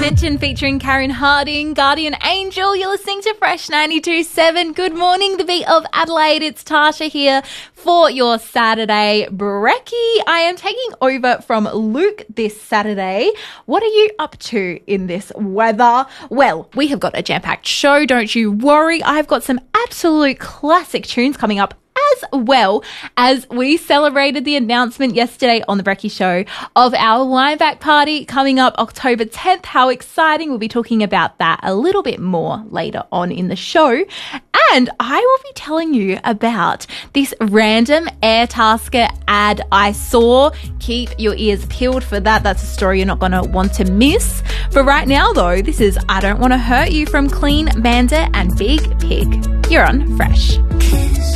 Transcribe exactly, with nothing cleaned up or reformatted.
Mention featuring Karen Harding, Guardian Angel. You're listening to Fresh ninety-two point seven. Good morning, the beat of Adelaide. It's Tasha here for your Saturday brekkie. I am taking over from Luke this Saturday. What are you up to in this weather? Well, we have got a jam-packed show, don't you worry. I've got some absolute classic tunes coming up, as well as we celebrated the announcement yesterday on the Brekkie Show of our Lineback Party coming up October tenth. How exciting. We'll be talking about that a little bit more later on in the show. And I will be telling you about this random Airtasker ad I saw. Keep your ears peeled for that. That's a story you're not going to want to miss. For right now, though, this is I Don't Want to Hurt You from Clean Bandit and Big Pig. You're on Fresh.